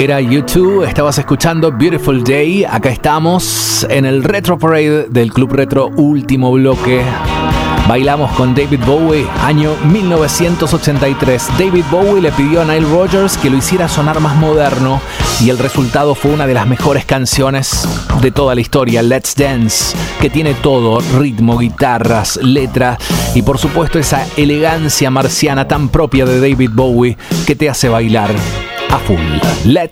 Era U2, estabas escuchando Beautiful Day. Acá estamos en el Retro Parade del Club Retro, último bloque. Bailamos con David Bowie, año 1983. David Bowie le pidió a Nile Rodgers que lo hiciera sonar más moderno y el resultado fue una de las mejores canciones de toda la historia, Let's Dance, que tiene todo, ritmo, guitarras, letra y por supuesto esa elegancia marciana tan propia de David Bowie que te hace bailar a full. Let's